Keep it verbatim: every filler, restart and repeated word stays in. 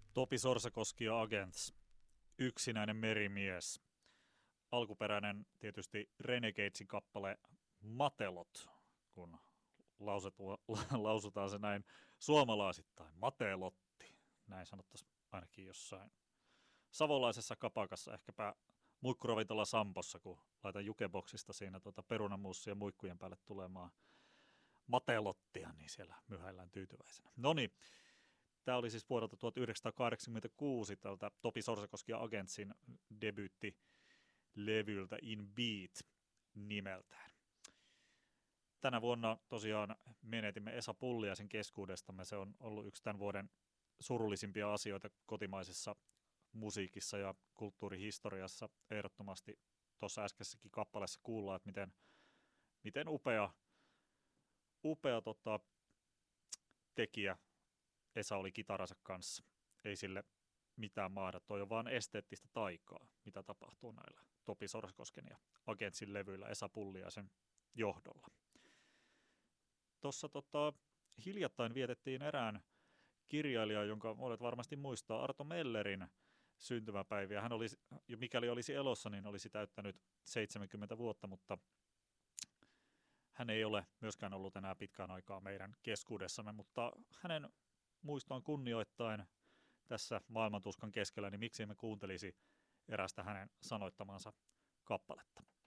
Topi Sorsakoski ja Agents, yksinäinen merimies. Alkuperäinen tietysti Renegadesin kappale Matelot, kun lausetu, lausutaan se näin suomalaisittain. Matelotti, näin sanottaisiin ainakin jossain savolaisessa kapakassa, ehkäpä muikkuravintola Sampossa, kun laitan jukeboksista siinä tuota perunamuussia muikkujen päälle tulemaan Matelottia, niin siellä myhäillään tyytyväisenä. No niin. Tämä oli siis vuodelta tuhatyhdeksänsataakahdeksankymmentäkuusi tältä Topi Sorsakoski ja Agentsin debyyttilevyltä In Beat nimeltään. Tänä vuonna tosiaan menetimme Esa Pulliaisen keskuudestamme. Se on ollut yksi tämän vuoden surullisimpia asioita kotimaisessa musiikissa ja kulttuurihistoriassa. Ehdottomasti tuossa äskeisessäkin kappaleessa kuullaan, että miten, miten upea, upea tota, tekijä Esa oli kitaransa kanssa. Ei sille mitään mahda. Toi on vaan esteettistä taikaa, mitä tapahtuu näillä Topi Sorsakosken ja Agentsin levyillä Esa Pulliaisen johdolla. Tuossa tota, hiljattain vietettiin erään kirjailija, jonka monet varmasti muistaa, Arto Mellerin syntymäpäiviä. Hän olisi, mikäli olisi elossa, niin olisi täyttänyt seitsemänkymmentä vuotta, mutta hän ei ole myöskään ollut enää pitkään aikaa meidän keskuudessamme, mutta hänen muistoon kunnioittain tässä maailmantuskan keskellä, niin miksi emme kuuntelisi erästä hänen sanoittamansa kappaletta.